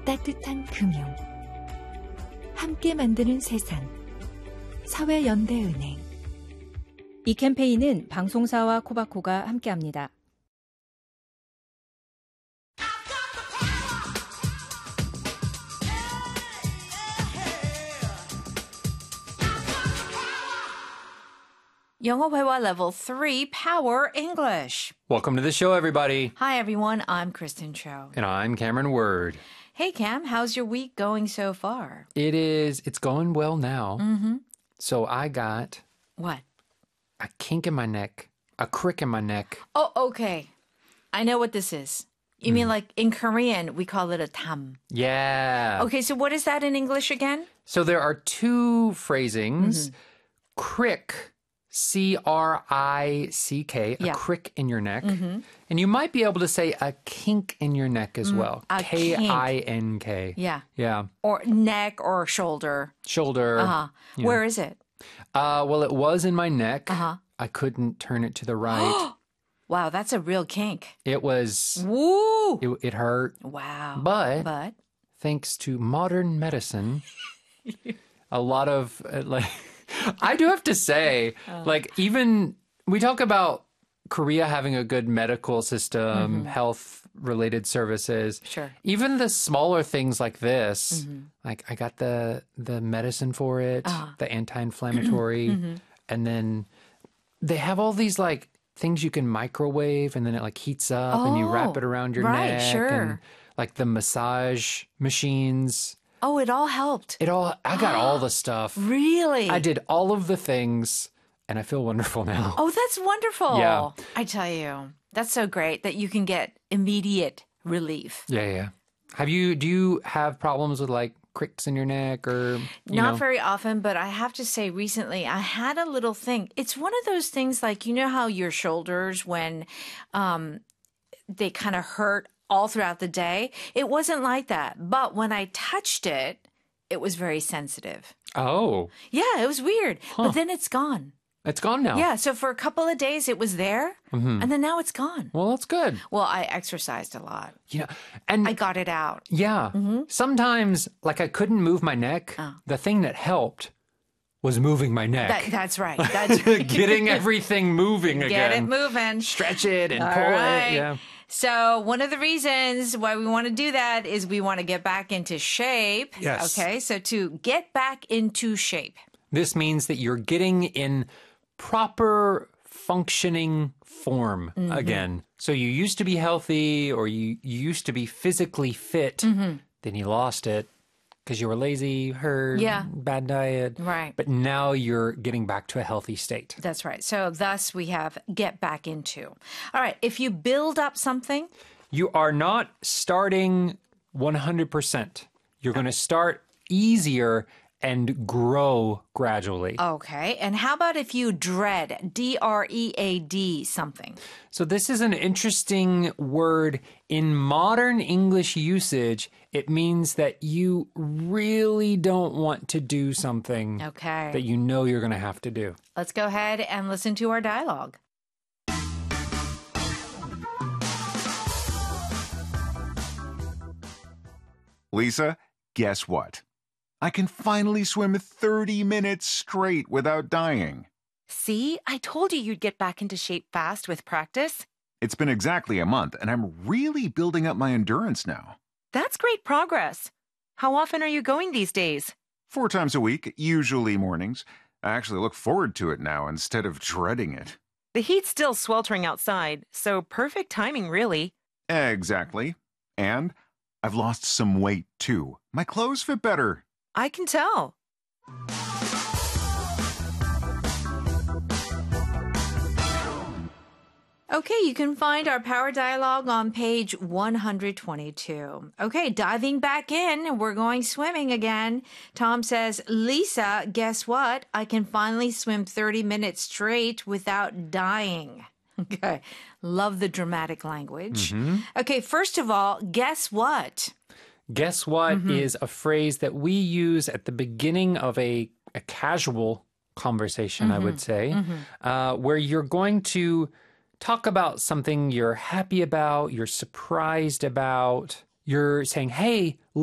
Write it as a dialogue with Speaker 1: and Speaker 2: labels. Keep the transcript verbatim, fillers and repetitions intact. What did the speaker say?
Speaker 1: 따뜻한 금융, 함께 만드는 세상, 사회연대은행.
Speaker 2: 이 캠페인은 방송사와 코바코가 함께합니다.
Speaker 3: 영어 회화 Level three Power English.
Speaker 4: Welcome to the show, everybody.
Speaker 3: Hi, everyone. I'm Kristen Cho.
Speaker 4: And I'm Cameron Word.
Speaker 3: Hey, Cam. How's your week going so far?
Speaker 4: It is, it's going well now.
Speaker 3: Mm-hmm.
Speaker 4: So I got
Speaker 3: What?
Speaker 4: a kink in my neck, a crick in my neck.
Speaker 3: Oh, okay. I know what this is. You
Speaker 4: Mm.
Speaker 3: mean like in Korean, we call it a tam.
Speaker 4: Yeah.
Speaker 3: Okay, so what is that in English again?
Speaker 4: So there are two phrasings.
Speaker 3: Mm-hmm.
Speaker 4: Crick, C R I C K, a
Speaker 3: Yeah.
Speaker 4: crick in your neck.
Speaker 3: Mm-hmm.
Speaker 4: And you might be able to say a kink in your neck as well.
Speaker 3: a
Speaker 4: K I N K.
Speaker 3: Yeah.
Speaker 4: Yeah.
Speaker 3: Or neck or shoulder.
Speaker 4: Shoulder.
Speaker 3: Uh-huh.
Speaker 4: Yeah.
Speaker 3: Where is it?
Speaker 4: Uh, well, it was in my neck.
Speaker 3: Uh-huh.
Speaker 4: I couldn't turn it to the right.
Speaker 3: Wow, that's a real kink.
Speaker 4: It was,
Speaker 3: Woo!
Speaker 4: it, it hurt.
Speaker 3: Wow.
Speaker 4: But,
Speaker 3: But?
Speaker 4: thanks to modern medicine, a lot of, uh, like, I do have to say, like, even, we talk about Korea having a good medical system, health-related services.
Speaker 3: Sure.
Speaker 4: Even the smaller things like this, like, I got the, the medicine for it, the anti-inflammatory, and then they have all these, like, things you can microwave, and then it, like, heats up, and you wrap
Speaker 3: Oh,
Speaker 4: it around your
Speaker 3: right,
Speaker 4: neck.
Speaker 3: sure.
Speaker 4: And, like, the massage machines.
Speaker 3: Oh, it all helped.
Speaker 4: It all, I got all the stuff.
Speaker 3: Really?
Speaker 4: I did all of the things, and I feel wonderful now.
Speaker 3: Oh, that's wonderful.
Speaker 4: Yeah.
Speaker 3: I tell you, that's so great that you can get immediate relief.
Speaker 4: Yeah, yeah. Have you, do you have problems with like cricks in your neck or, you
Speaker 3: Not
Speaker 4: know?
Speaker 3: very often, but I have to say recently I had a little thing. It's one of those things like, you know how your shoulders, when um, they kind of hurt all throughout the day? It wasn't like that. But when I touched it, it was very sensitive.
Speaker 4: Oh,
Speaker 3: Yeah, it was weird. But then it's gone.
Speaker 4: it's gone now.
Speaker 3: Yeah, so for a couple of days it was there, and then now it's gone.
Speaker 4: Well, that's good.
Speaker 3: Well, I exercised a lot.
Speaker 4: You know, and
Speaker 3: I got it out.
Speaker 4: yeah, sometimes like I couldn't move my neck. The thing that helped was moving my neck.
Speaker 3: That, that's right. That's right.
Speaker 4: Getting everything moving
Speaker 3: Get
Speaker 4: again.
Speaker 3: it moving.
Speaker 4: Stretch it and
Speaker 3: All
Speaker 4: pull
Speaker 3: right.
Speaker 4: it. Yeah.
Speaker 3: So one of the reasons why we want to do that is we want to get back into shape.
Speaker 4: Yes.
Speaker 3: Okay. So to get back into shape.
Speaker 4: This means that you're getting in proper functioning form again. So you used to be healthy or you, you used to be physically fit, then you lost it because you were lazy, hurt,
Speaker 3: Yeah.
Speaker 4: bad diet.
Speaker 3: Right.
Speaker 4: But now you're getting back to a healthy state.
Speaker 3: That's right. So thus we have get back into. All right. If you build up something,
Speaker 4: You are not starting one hundred percent. You're going to start easier and grow gradually.
Speaker 3: okay. And how about if you dread, D R E A D something?
Speaker 4: So this is an interesting word. In modern English usage, it means that you really don't want to do something
Speaker 3: Okay.
Speaker 4: that you know you're going to have to do.
Speaker 3: Let's go ahead and listen to our dialogue.
Speaker 5: Lisa, guess what? I can finally swim thirty minutes straight without dying.
Speaker 6: See, I told you you'd get back into shape fast with practice.
Speaker 5: It's been exactly a month, and I'm really building up my endurance now.
Speaker 6: That's great progress. How often are you going these days?
Speaker 5: Four times a week, usually mornings. I actually look forward to it now instead of dreading it.
Speaker 6: The heat's still sweltering outside, so perfect timing, really.
Speaker 5: Exactly. And I've lost some weight, too. My clothes fit better.
Speaker 6: I can tell.
Speaker 3: Okay, you can find our power dialogue on page one hundred twenty-two. Okay, diving back in, we're going swimming again. Tom says, Lisa, guess what? I can finally swim thirty minutes straight without dying. Okay, love the dramatic language. Okay, first of all, guess what?
Speaker 4: Guess what is a phrase that we use at the beginning of a, a casual conversation, I would say, uh, where you're going to talk about something you're happy about, you're surprised about. You're saying, hey,